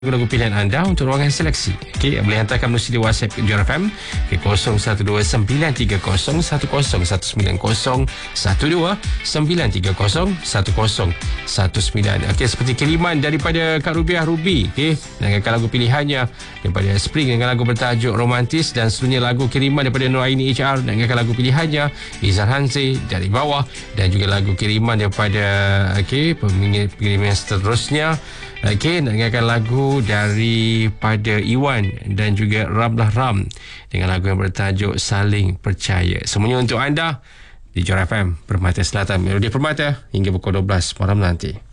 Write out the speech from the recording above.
lagu pilihan anda untuk ruangan seleksi. Okey, boleh hantarkan melalui WhatsApp Jor FM ke 0129301019, 0129301019. Okey, seperti kiriman daripada Kak Rubiah Ruby, okey, dengan lagu pilihannya daripada Spring dengan lagu bertajuk Romantis, dan seluruhnya lagu kiriman daripada Nur Aini HR dengan lagu pilihannya Izar Hanzi Dari Bawah, dan juga lagu kiriman daripada pengiriman seterusnya. Okey, nak dengarkan lagu daripada Iwan dan juga Ramlah Ram dengan lagu yang bertajuk Saling Percaya. Semuanya untuk anda di Jor FM Permata Selatan, Melodi Permata hingga pukul 12 malam nanti.